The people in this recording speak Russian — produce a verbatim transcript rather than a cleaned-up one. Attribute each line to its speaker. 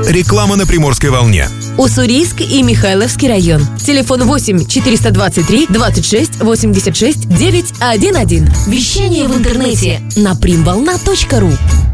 Speaker 1: Реклама на Приморской волне.
Speaker 2: Уссурийск и Михайловский район. Телефон восемь четыреста двадцать три двадцать шесть восемьдесят шесть девятьсот одиннадцать. Вещание в интернете на примволна точка ру.